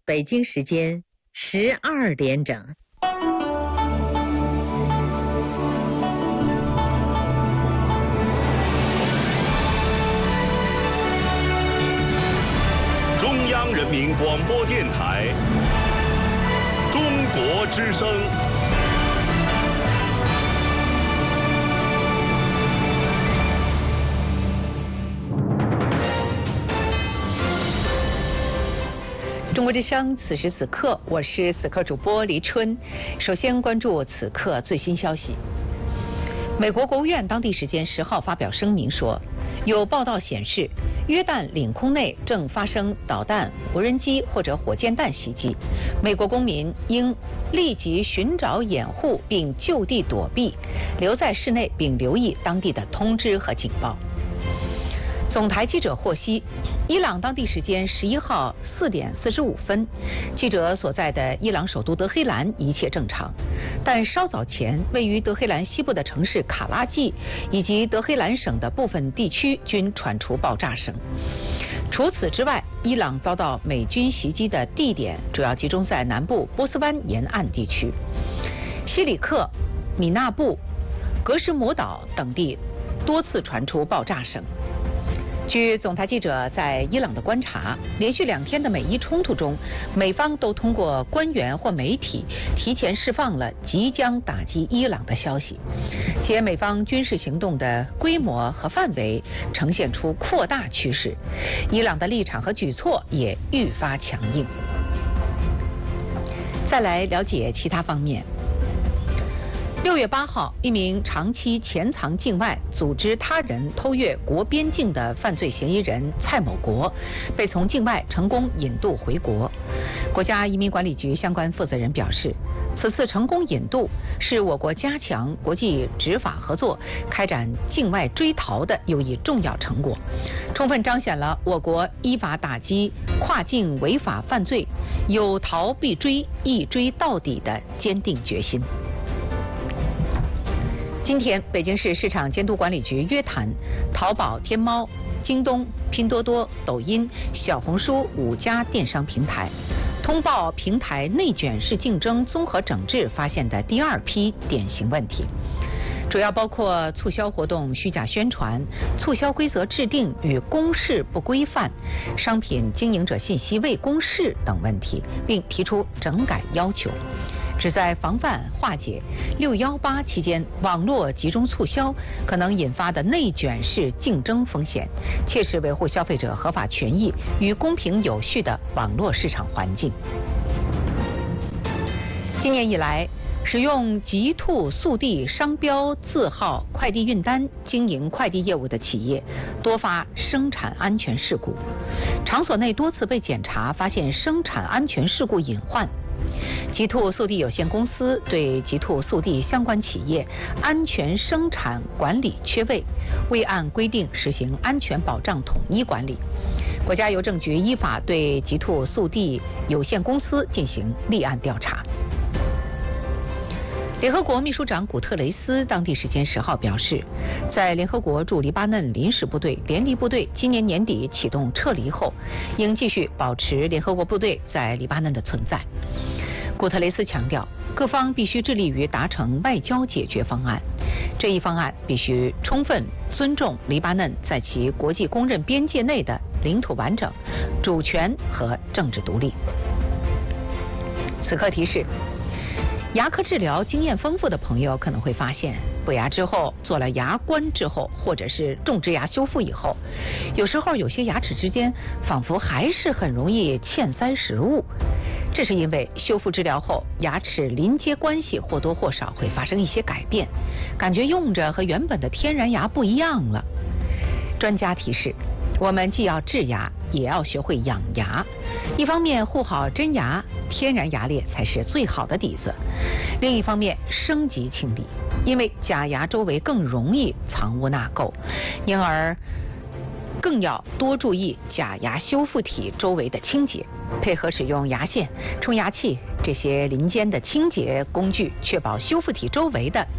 北京时间12点整。 中央人民广播电台中国之声。 中国之声，此时此刻，我是此刻主播黎春。首先关注此刻最新消息。美国国务院当地时间10号发表声明说，有报道显示，约旦领空内正发生导弹、无人机或者火箭弹袭击，美国公民应立即寻找掩护并就地躲避，留在室内并留意当地的通知和警报。总台记者获悉，伊朗当地时间11号4点45分，记者所在的伊朗首都德黑兰一切正常，但稍早前，位于德黑兰西部的城市卡拉季以及德黑兰省的部分地区均传出爆炸声。除此之外，伊朗遭到美军袭击的地点主要集中在南部波斯湾沿岸地区，西里克、米纳布、格什摩岛等地多次传出爆炸声。据总台记者在伊朗的观察，连续2天的美伊冲突中，美方都通过官员或媒体提前释放了即将打击伊朗的消息，且美方军事行动的规模和范围呈现出扩大趋势，伊朗的立场和举措也愈发强硬。再来了解其他方面。6月8号，一名长期潜藏境外、组织他人偷越国边境的犯罪嫌疑人蔡某国，被从境外成功引渡回国。国家移民管理局相关负责人表示，此次成功引渡是我国加强国际执法合作、开展境外追逃的又一重要成果，充分彰显了我国依法打击跨境违法犯罪、有逃必追、一追到底的坚定决心。今天，北京市市场监督管理局约谈淘宝、天猫、京东、拼多多、抖音、小红书5家电商平台，通报平台内卷式竞争综合整治发现的第2批典型问题，主要包括促销活动虚假宣传、促销规则制定与公示不规范、商品经营者信息未公示等问题，并提出整改要求，旨在防范化解618期间网络集中促销可能引发的内卷式竞争风险，切实维护消费者合法权益与公平有序的网络市场环境。今年以来，使用极兔速递商标字号快递运单经营快递业务的企业多发生产安全事故，场所内多次被检查发现生产安全事故隐患。极兔速递有限公司对极兔速递相关企业安全生产管理缺位，未按规定实行安全保障统一管理。国家邮政局依法对极兔速递有限公司进行立案调查。联合国秘书长古特雷斯当地时间10号表示，在联合国驻黎巴嫩临时部队联黎部队今年年底启动撤离后，应继续保持联合国部队在黎巴嫩的存在。古特雷斯强调，各方必须致力于达成外交解决方案，这一方案必须充分尊重黎巴嫩在其国际公认边界内的领土完整、主权和政治独立。此刻提示，牙科治疗经验丰富的朋友可能会发现，补牙之后、做了牙关之后，或者是种植牙修复以后，有时候有些牙齿之间仿佛还是很容易嵌塞食物。这是因为修复治疗后，牙齿邻接关系或多或少会发生一些改变，感觉用着和原本的天然牙不一样了。专家提示，我们既要治牙，也要学会养牙。一方面护好真牙，天然牙列才是最好的底子；另一方面升级清理，因为假牙周围更容易藏污纳垢，因而更要多注意假牙修复体周围的清洁，配合使用牙线、冲牙器这些邻间的清洁工具，确保修复体周围的